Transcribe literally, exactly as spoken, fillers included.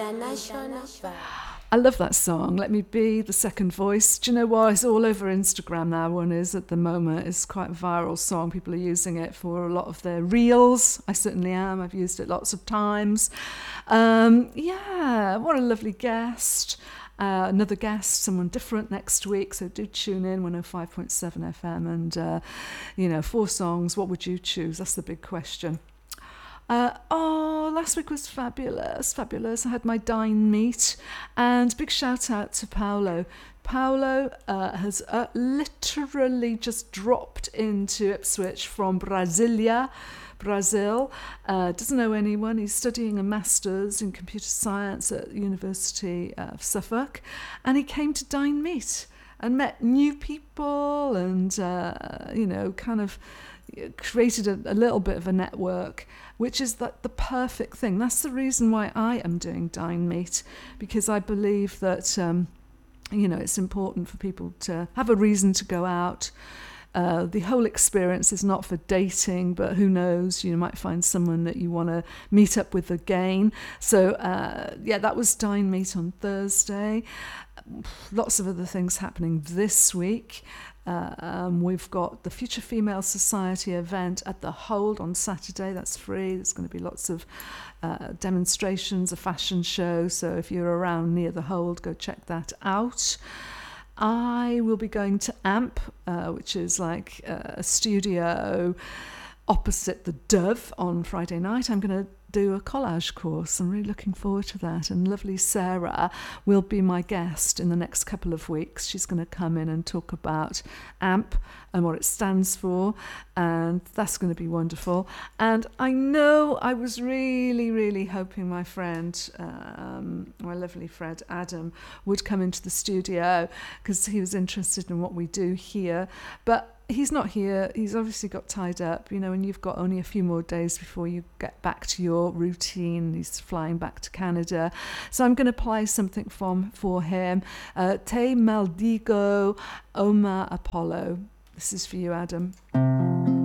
International vibe. I love that song, Let Me Be, the second voice. Do you know why? It's all over Instagram now, one is at the moment. It's quite a viral song. People are using it for a lot of their reels. I certainly am. I've used it lots of times. Um, yeah, what a lovely guest. Uh, another guest, someone different next week. So do tune in, one oh five point seven F M. And, uh, you know, four songs. What would you choose? That's the big question. Uh, oh, last week was fabulous, fabulous. I had my dine meet, and big shout out to Paolo. Paolo uh, has uh, literally just dropped into Ipswich from Brasilia, Brazil. Uh, doesn't know anyone. He's studying a master's in computer science at the University of Suffolk, and he came to dine meet and met new people, and uh, you know, kind of created a, a little bit of a network, which is that the perfect thing. That's the reason why I am doing Dine Meet, because I believe that um, you know, it's important for people to have a reason to go out. Uh, the whole experience is not for dating, but who knows, you might find someone that you want to meet up with again. So uh, yeah, that was Dine Meet on Thursday. Lots of other things happening this week. Uh, um, we've got the Future Female Society event at the Hold on Saturday. That's free. There's going to be lots of uh, demonstrations, a fashion show. So if you're around near the Hold, go check that out. I will be going to AMP, uh, which is like uh, a studio opposite the Dove on Friday night. I'm going to do a collage course. I'm really looking forward to that. And lovely Sarah will be my guest in the next couple of weeks. She's going to come in and talk about AMP and what it stands for, and that's going to be wonderful. And I know I was really, really hoping my friend, um, my lovely friend Adam, would come into the studio because he was interested in what we do here. But he's not here. He's obviously got tied up, you know, and you've got only a few more days before you get back to your routine. He's flying back to Canada. So I'm going to play something from for him. Uh, Te Maldigo Oma Apollo. This is for you, Adam.